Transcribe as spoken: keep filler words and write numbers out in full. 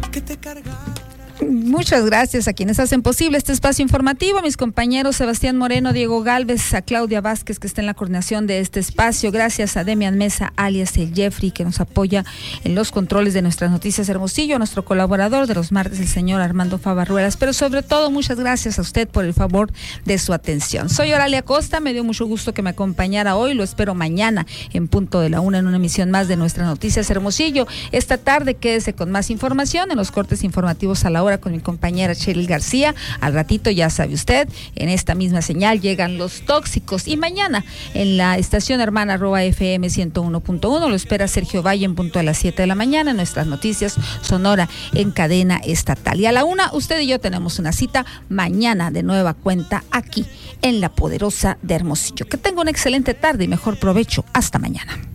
que te cargara. Muchas gracias a quienes hacen posible este espacio informativo, a mis compañeros Sebastián Moreno, Diego Galvez, a Claudia Vázquez, que está en la coordinación de este espacio. Gracias a Demian Mesa, alias el Jeffrey, que nos apoya en los controles de nuestras noticias Hermosillo, a nuestro colaborador de los martes, el señor Armando Favarruelas, pero sobre todo muchas gracias a usted por el favor de su atención. Soy Oralia Costa, me dio mucho gusto que me acompañara hoy, lo espero mañana en punto de la una en una emisión más de nuestras noticias Hermosillo. Esta tarde quédese con más información en los cortes informativos a la hora con mi compañera Cheryl García. Al ratito, ya sabe usted, en esta misma señal llegan los tóxicos, y mañana en la estación hermana arroba F M ciento uno punto uno lo espera Sergio Valle en punto a las siete de la mañana en nuestras noticias Sonora en cadena estatal. Y a la una, usted y yo tenemos una cita mañana de nueva cuenta aquí en La Poderosa de Hermosillo. Que tenga una excelente tarde y mejor provecho. Hasta mañana.